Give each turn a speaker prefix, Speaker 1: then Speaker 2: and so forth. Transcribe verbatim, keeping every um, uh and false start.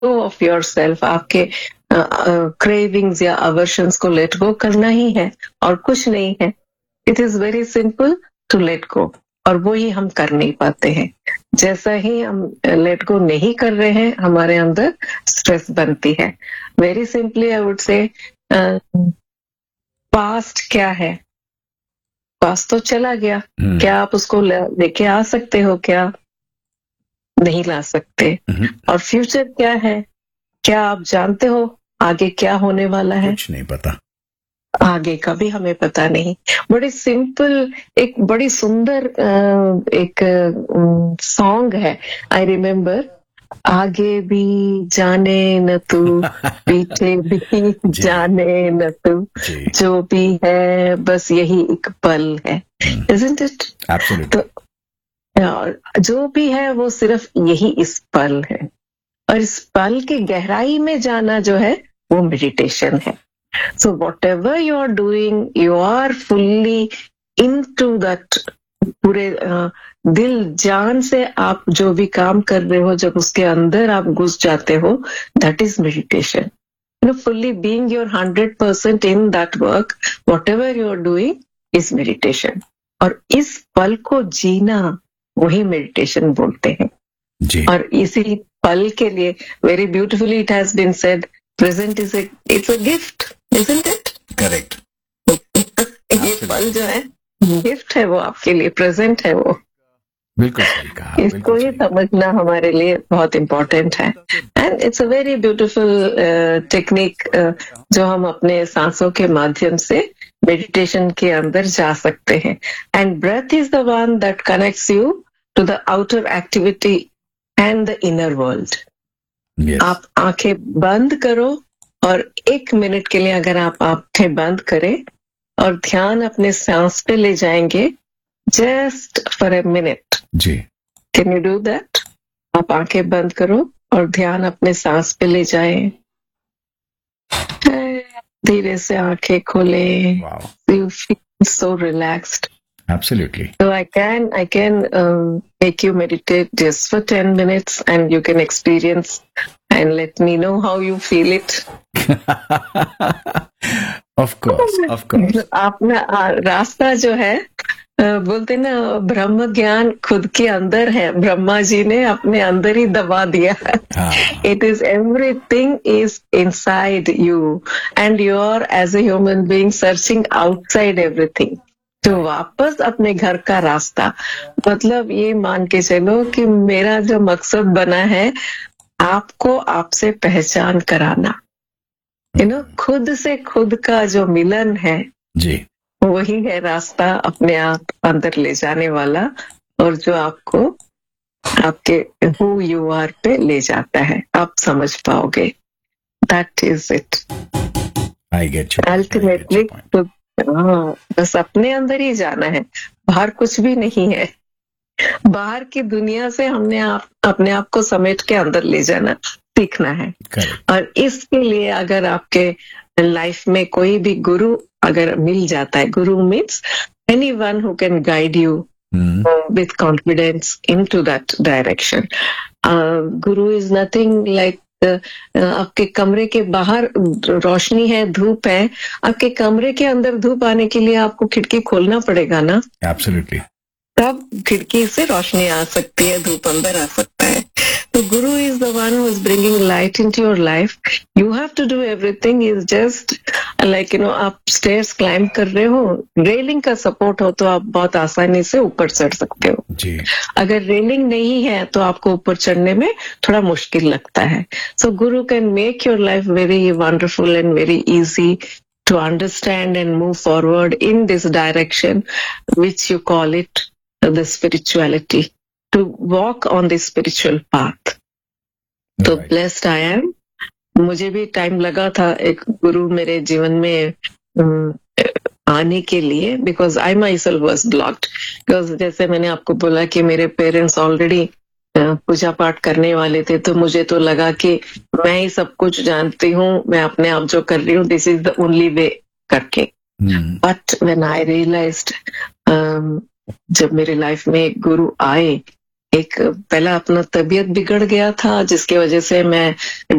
Speaker 1: Of your self, आपके cravings या अवर्शंस को लेट गो करना ही है और कुछ नहीं है. It is very simple to let go, और वो ही हम कर नहीं पाते हैं. जैसा ही हम लेट गो नहीं कर रहे हैं, हमारे अंदर स्ट्रेस बनती है. Very simply I would say, past क्या है? पास्ट तो चला गया.
Speaker 2: हम्म,
Speaker 1: क्या आप उसको ले- लेके आ सकते हो? क्या नहीं ला सकते.
Speaker 2: हम्म,
Speaker 1: और फ्यूचर क्या है? क्या आप जानते हो आगे क्या होने वाला है?
Speaker 2: कुछ नहीं पता.
Speaker 1: आगे का भी हमें पता नहीं. बड़ी सिंपल, एक बड़ी सुंदर अ, एक सॉन्ग है, आई रिमेम्बर. आगे भी जाने न तू, पीछे भी
Speaker 2: जी.
Speaker 1: जाने न तू,
Speaker 2: जी.
Speaker 1: जो भी है बस यही एक पल है. Isn't it?
Speaker 2: एब्सोल्युटली.
Speaker 1: तो और जो भी है वो सिर्फ यही इस पल है, और इस पल की गहराई में जाना जो है वो मेडिटेशन है. So what ever you are doing, you are fully in to that. पूरे अ, दिल जान से आप जो भी काम कर रहे हो, जब उसके अंदर आप घुस जाते हो, that is meditation. You know, fully being your hundred percent in that work, what ever you are doing is meditation. और इस पल को जीना, वही मेडिटेशन बोलते हैं.
Speaker 2: जी.
Speaker 1: और इसी पल के लिए very beautifully it has been said, present is it's a gift, isn't it?
Speaker 2: Correct.
Speaker 1: ये पल जो है गिफ्ट है, वो आपके लिए प्रेजेंट है. वो
Speaker 2: बिल्कुल सही कहा.
Speaker 1: इसको
Speaker 2: बिल्कुल
Speaker 1: ही
Speaker 2: सही.
Speaker 1: समझना हमारे लिए बहुत इम्पोर्टेंट है. And it's a very beautiful technique जो हम अपने सांसों के माध्यम से मेडिटेशन के अंदर जा सकते हैं. And breadth is the one that connects you to the outer activity and the inner world.
Speaker 2: Yes.
Speaker 1: आप आंखें बंद करो, और एक मिनट के लिए अगर आप आंखें बंद करें और ध्यान अपने सांस पे ले जाएंगे, just for a minute.
Speaker 2: Ji.
Speaker 1: Can you do that? आप आंखें बंद करो और ध्यान अपने सांस पे ले जाएं. धीरे से आंखें खोले.
Speaker 2: Wow.
Speaker 1: You feel so relaxed.
Speaker 2: Absolutely.
Speaker 1: So I can I can um, make you meditate just for ten minutes, and you can experience and let me know how you feel it.
Speaker 2: Of course. Of course.
Speaker 1: आपने आ, रास्ता जो है, अ, बोलते ना, ब्रह्म ज्ञान खुद के अंदर है. ब्रह्मा जी ने अपने अंदर ही दबा दिया. It is everything is inside you, and you are as a human being searching outside everything. तो वापस अपने घर का रास्ता, मतलब ये मान के चलो कि मेरा जो मकसद बना है, आपको आपसे पहचान कराना. यू नो, खुद से खुद का जो मिलन है,
Speaker 2: जी.
Speaker 1: वही है रास्ता अपने आप अंदर ले जाने वाला, और जो आपको आपके हु यू आर पे ले जाता है. आप समझ पाओगे. That is it.
Speaker 2: I get you.
Speaker 1: Ultimately हाँ, बस अपने अंदर ही जाना है, बाहर कुछ भी नहीं है. बाहर की दुनिया से हमने आप अपने आप को समेट के अंदर ले जाना सीखना है.
Speaker 2: करेक्ट.
Speaker 1: और इसके लिए अगर आपके लाइफ में कोई भी गुरु अगर मिल जाता है, गुरु means any one who can guide you with confidence in to that direction. Guru is nothing like आपके कमरे के बाहर रोशनी है, धूप है, आपके कमरे के अंदर धूप आने के लिए आपको खिड़की खोलना पड़ेगा ना.
Speaker 2: एब्सोल्युटली.
Speaker 1: तब खिड़की से रोशनी आ सकती है, धूप अंदर आ सकता है. तो गुरु is the one who is bringing light into your life. You have to do everything. Is just like, you know, आप स्टेयर्स क्लाइंब कर रहे हो, रेलिंग का सपोर्ट हो तो आप बहुत आसानी से ऊपर चढ़ सकते हो.
Speaker 2: जी.
Speaker 1: अगर रेलिंग नहीं है तो आपको ऊपर चढ़ने में थोड़ा मुश्किल लगता है. सो गुरु can make your life very wonderful and very easy to understand and move forward in this direction, which you call it the spirituality, to walk on this spiritual path. तो
Speaker 2: Right.
Speaker 1: blessed I am. मुझे भी time लगा था एक गुरु मेरे जीवन में अम, आने के लिए, because I my self was blocked. Because जैसे मैंने आपको बोला कि मेरे पेरेंट्स ऑलरेडी पूजा पाठ करने वाले थे, तो मुझे तो लगा कि मैं ही सब कुछ जानती हूँ, मैं अपने आप जो कर रही हूँ this is the only way करके. बट व्हेन आई रियलाइज्ड, जब मेरी लाइफ में एक गुरु आए एक पहला अपना तबीयत बिगड़ गया था जिसकी वजह से मैं